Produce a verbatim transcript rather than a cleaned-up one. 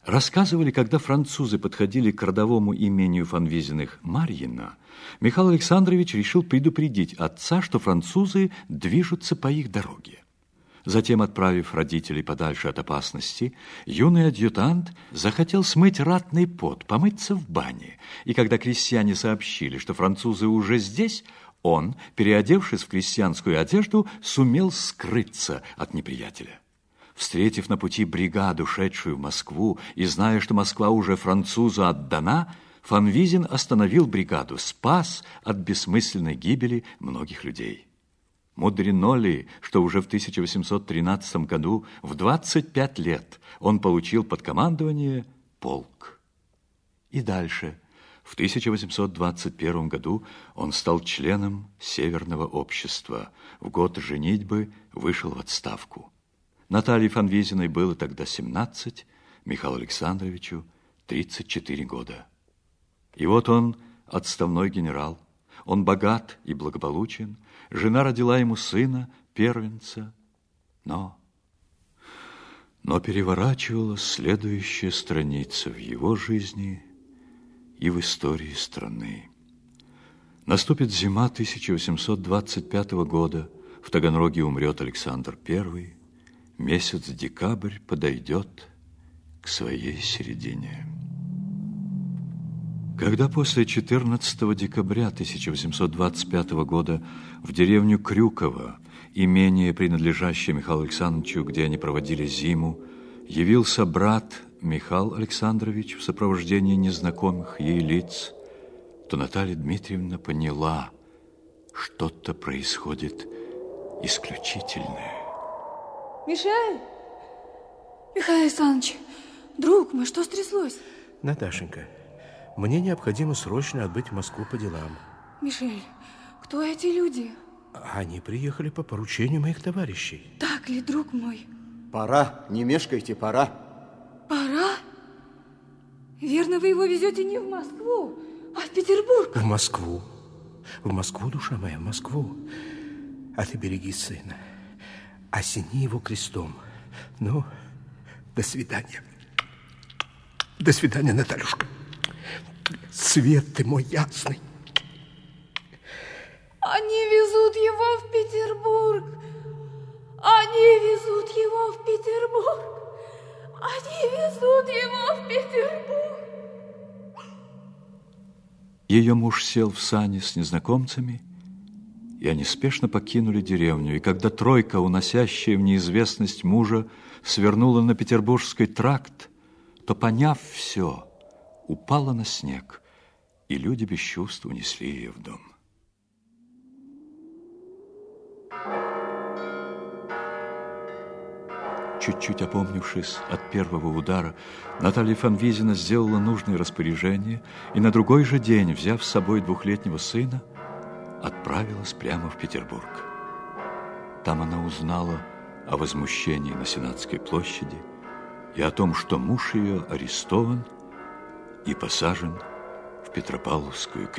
Рассказывали, когда французы подходили к родовому имению Фанвизиных Марьино, Михаил Александрович решил предупредить отца, что французы движутся по их дороге. Затем, отправив родителей подальше от опасности, юный адъютант захотел смыть ратный пот, помыться в бане. И когда крестьяне сообщили, что французы уже здесь, он, переодевшись в крестьянскую одежду, сумел скрыться от неприятеля. Встретив на пути бригаду, шедшую в Москву, и зная, что Москва уже французу отдана, Фанвизин остановил бригаду, спас от бессмысленной гибели многих людей. Мудрено ли, что уже в тысяча восемьсот тринадцатом году, в двадцать пять лет, он получил под командование полк. И дальше, в тысяча восемьсот двадцать первом году, он стал членом Северного общества. В год женитьбы вышел в отставку. Наталье Фанвизиной было тогда семнадцать, Михаилу Александровичу тридцать четыре года. И вот он отставной генерал, он богат и благополучен, жена родила ему сына, первенца, но... Но переворачивалась следующая страница в его жизни и в истории страны. Наступит зима тысяча восемьсот двадцать пятого года, в Таганроге умрет Александр Первый, месяц декабрь подойдет к своей середине. Когда после четырнадцатого декабря тысяча восемьсот двадцать пятого года в деревню Крюково, имение, принадлежащее Михаилу Александровичу, где они проводили зиму, явился брат Михаил Александрович в сопровождении незнакомых ей лиц, то Наталья Дмитриевна поняла, что-то происходит исключительное. Мишель! Михаил Александрович, друг мой, что стряслось? Наташенька, мне необходимо срочно отбыть в Москву по делам. Мишель, кто эти люди? Они приехали по поручению моих товарищей. Так ли, друг мой? Пора, не мешкайте, пора. Пора? Верно, вы его везете не в Москву, а в Петербург? В Москву. В Москву, душа моя, в Москву. А ты береги сына. Осени его крестом. Ну, до свидания. До свидания, Наталюшка. Свет ты мой ясный. Они везут его в Петербург. Они везут его в Петербург. Они везут его в Петербург. Ее муж сел в сани с незнакомцами, и они спешно покинули деревню. И когда тройка, уносящая в неизвестность мужа, свернула на Петербургский тракт, то, поняв все, упала на снег, и люди без чувств унесли ее в дом. Чуть-чуть опомнившись от первого удара, Наталья Фанвизина сделала нужные распоряжения и на другой же день, взяв с собой двухлетнего сына, отправилась прямо в Петербург. Там она узнала о возмущении на Сенатской площади и о том, что муж ее арестован и посажен в Петропавловскую крепость.